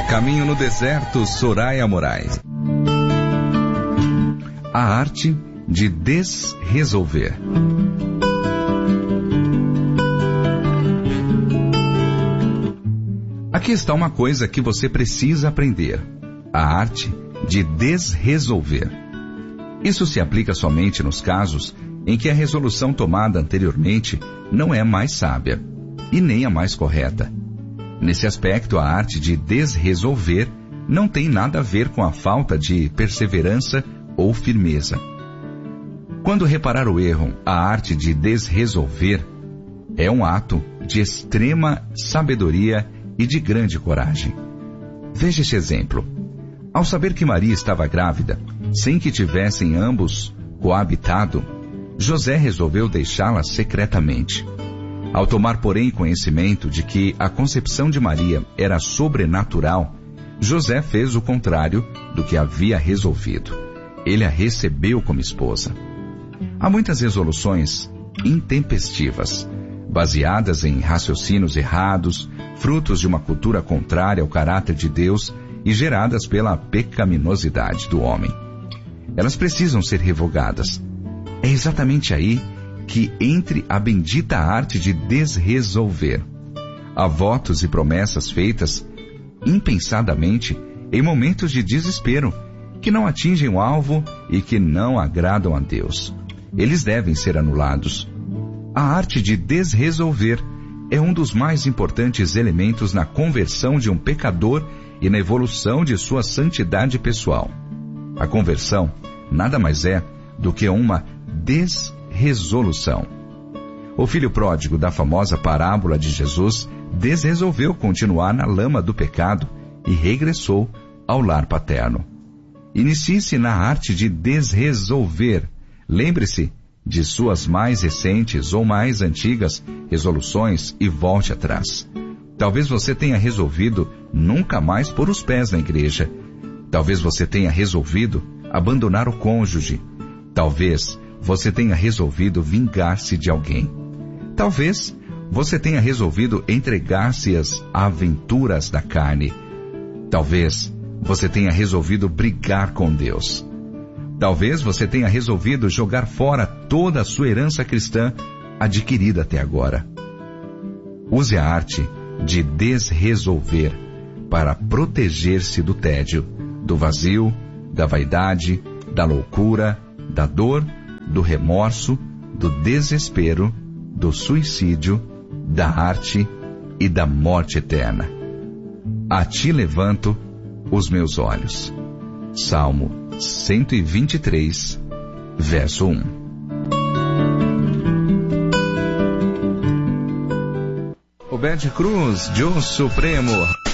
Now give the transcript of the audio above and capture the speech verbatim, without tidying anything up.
Caminho no Deserto, Soraya Moraes. A arte de desresolver. Aqui está uma coisa que você precisa aprender: a arte de desresolver. Isso se aplica somente nos casos em que a resolução tomada anteriormente não é mais sábia e nem a mais correta. Nesse aspecto, a arte de desresolver não tem nada a ver com a falta de perseverança ou firmeza. Quando reparar o erro, a arte de desresolver é um ato de extrema sabedoria e de grande coragem. Veja este exemplo. Ao saber que Maria estava grávida, sem que tivessem ambos coabitado, José resolveu deixá-la secretamente. Ao tomar, porém, conhecimento de que a concepção de Maria era sobrenatural, José fez o contrário do que havia resolvido. Ele a recebeu como esposa. Há muitas resoluções intempestivas, baseadas em raciocínios errados, frutos de uma cultura contrária ao caráter de Deus e geradas pela pecaminosidade do homem. Elas precisam ser revogadas. É exatamente aí que entre a bendita arte de desresolver. Há votos e promessas feitas impensadamente em momentos de desespero, que não atingem o alvo e que não agradam a Deus. Eles devem ser anulados. A arte de desresolver é um dos mais importantes elementos na conversão de um pecador e na evolução de sua santidade pessoal. A conversão nada mais é do que uma desresolução. O filho pródigo da famosa parábola de Jesus desresolveu continuar na lama do pecado e regressou ao lar paterno. Inicie-se na arte de desresolver. Lembre-se de suas mais recentes ou mais antigas resoluções e volte atrás. Talvez você tenha resolvido nunca mais pôr os pés na igreja. Talvez você tenha resolvido abandonar o cônjuge. Talvez você tenha resolvido vingar-se de alguém. Talvez você tenha resolvido entregar-se às aventuras da carne. Talvez você tenha resolvido brigar com Deus. Talvez você tenha resolvido jogar fora toda a sua herança cristã adquirida até agora. Use a arte de desresolver para proteger-se do tédio, do vazio, da vaidade, da loucura, da dor, do remorso, do desespero, do suicídio, da arte e da morte eterna. A ti levanto os meus olhos. Salmo cento e vinte e três, verso um. Roberto Cruz, Deus Supremo.